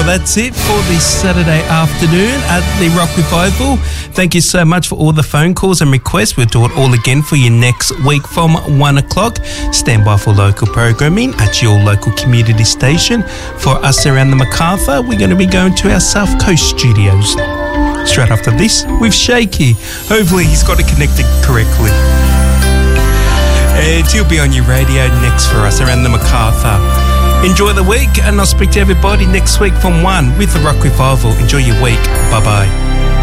That's it for this Saturday afternoon at the Rock Revival. Thank you so much for all the phone calls and requests. We'll do it all again for you next week from 1 o'clock. Stand by for local programming at your local community station. For us around the Macarthur, we're going to be going to our South Coast studios. Straight after this, with Shaky. Hopefully he's got it connected correctly. And he'll be on your radio next for us around the Macarthur. Enjoy the week, and I'll speak to everybody next week from 1 with the Rock Revival. Enjoy your week. Bye-bye.